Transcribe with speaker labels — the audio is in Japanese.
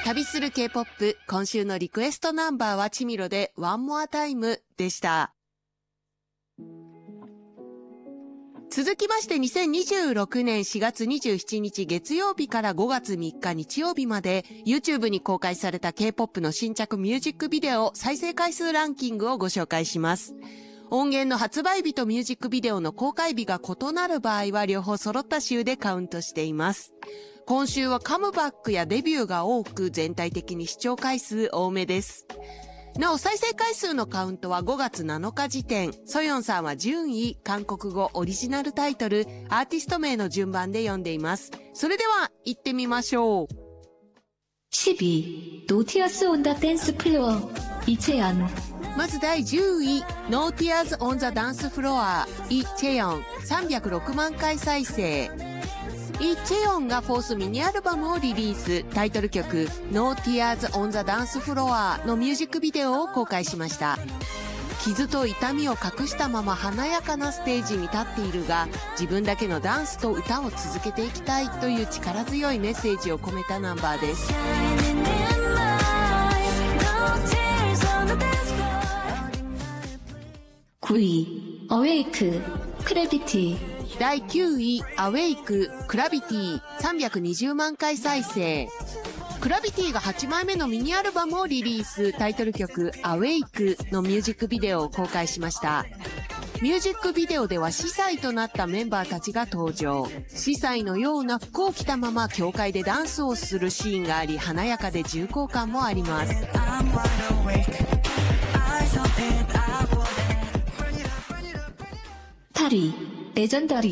Speaker 1: 旅する K-POP、今週のリクエストナンバーはチミロで One More Time でした。続きまして2026年4月27日月曜日から5月3日日曜日まで YouTube に公開された K-POP の新着ミュージックビデオ再生回数ランキングをご紹介します。音源の発売日とミュージックビデオの公開日が異なる場合は両方揃った週でカウントしています。今週はカムバックやデビューが多く全体的に視聴回数多めです。なお再生回数のカウントは5月7日時点、ソヨンさんは順位、韓国語、オリジナルタイトル、アーティスト名の順番で読んでいます。それでは行ってみましょう。
Speaker 2: 12. No Tears on the Dance Floorイ・チェヨン。
Speaker 1: まず第10位 No Tears on the Dance Floor イ・チェヨン306万回再生。イ・チェヨンがフォースミニアルバムをリリース、タイトル曲 No Tears on the Dance Floor のミュージックビデオを公開しました。傷と痛みを隠したまま華やかなステージに立っているが、自分だけのダンスと歌を続けていきたいという力強いメッセージを込めたナンバーです。
Speaker 2: 9位 Awake Gravity。
Speaker 1: 第9位 Awake Gravity 320万回再生。グラビティが8枚目のミニアルバムをリリース、タイトル曲 Awake のミュージックビデオを公開しました。ミュージックビデオでは司祭となったメンバーたちが登場。司祭のような服を着たまま教会でダンスをするシーンがあり、華やかで重厚感もあります。
Speaker 2: 8位レジェンダリー